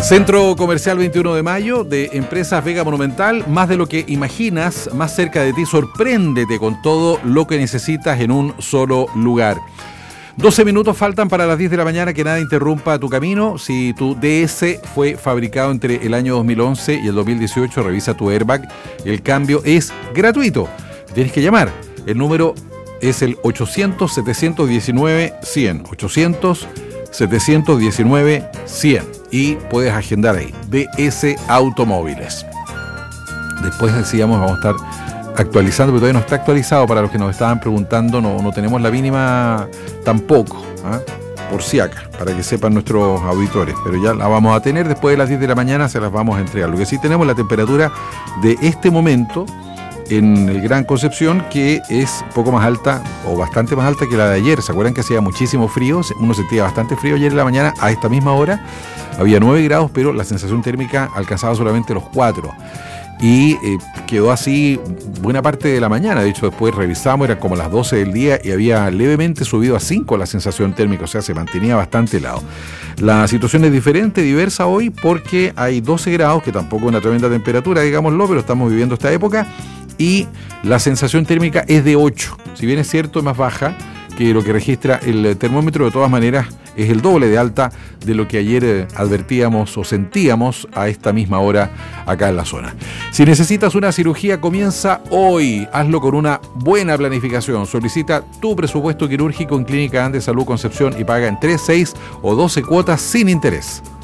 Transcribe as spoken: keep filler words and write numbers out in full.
Centro Comercial veintiuno de mayo de Empresas Vega Monumental, más de lo que imaginas, más cerca de ti, sorpréndete con todo lo que necesitas en un solo lugar. doce minutos faltan para las diez de la mañana, que nada interrumpa tu camino. Si tu D S fue fabricado entre el año dos mil once y el dos mil dieciocho, revisa tu airbag. El cambio es gratuito. Tienes que llamar. El número es el ochocientos, setecientos diecinueve, cien. ochocientos, setecientos diecinueve, cien. Y puedes agendar ahí. D S Automóviles. Después decíamos, vamos a estar actualizando, pero todavía no está actualizado. Para los que nos estaban preguntando, no, no tenemos la mínima tampoco, ¿eh? Por si acá, para que sepan nuestros auditores, pero ya la vamos a tener. Después de las diez de la mañana se las vamos a entregar. Lo que sí tenemos, la temperatura de este momento en el Gran Concepción, que es un poco más alta o bastante más alta que la de ayer. ¿Se acuerdan que hacía muchísimo frío? Uno sentía bastante frío ayer en la mañana. A esta misma hora había nueve grados, pero la sensación térmica alcanzaba solamente los cuatro. Y eh, quedó así buena parte de la mañana. De hecho, después revisamos, eran como las doce del día y había levemente subido a cinco la sensación térmica, o sea, se mantenía bastante helado. La situación es diferente, diversa hoy, porque hay doce grados, que tampoco es una tremenda temperatura, digámoslo, pero estamos viviendo esta época, y la sensación térmica es de ocho. Si bien es cierto, es más baja que lo que registra el termómetro, de todas maneras es el doble de alta de lo que ayer advertíamos o sentíamos a esta misma hora acá en la zona. Si necesitas una cirugía, comienza hoy. Hazlo con una buena planificación. Solicita tu presupuesto quirúrgico en Clínica Andes Salud Concepción y paga en tres, seis o doce cuotas sin interés.